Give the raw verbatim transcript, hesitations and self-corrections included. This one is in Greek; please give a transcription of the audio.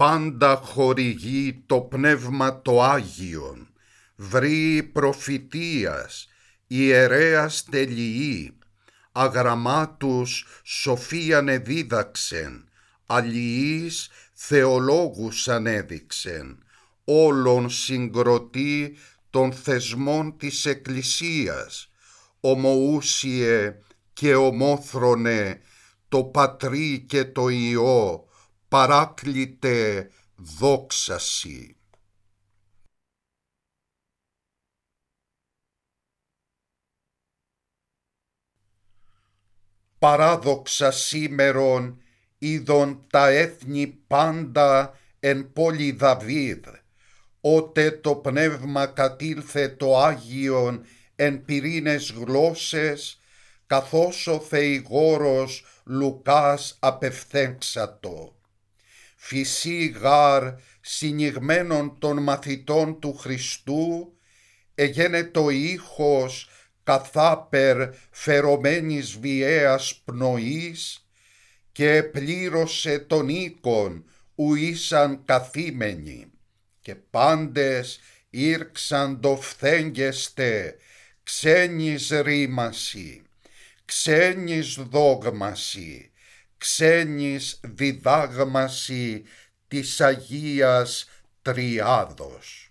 πάντα χορηγεί το Πνεύμα το Άγιον, βρει προφητείας, ιερέας τελειή, αγραμμάτους σοφίαν εδίδαξεν, αλληλείς θεολόγους ανέδειξεν, όλων συγκροτεί των θεσμών της Εκκλησίας, ομοούσιε και ομόθρονε, το Πατρί και το Υιό, παράκλητε δόξασι. Παράδοξα σήμερον είδον τα έθνη πάντα εν πόλη Δαβίδ, ότε το Πνεύμα κατήλθε το Άγιον εν πυρήνες γλώσσες, καθώς ο Θεηγόρος Λουκάς απευθέξατο. Φυσί γάρ συνηγμένων των μαθητών του Χριστού, εγένετο ήχος καθάπερ φερωμένης βιαίας πνοής, και πλήρωσε τον οίκον ου ήσαν καθήμενοι, και πάντες ήρξαντο φθέγγεστε ξένης ρήμαση, ξένης δόγμαση, ξένης διδάγμαση της Αγίας Τριάδος.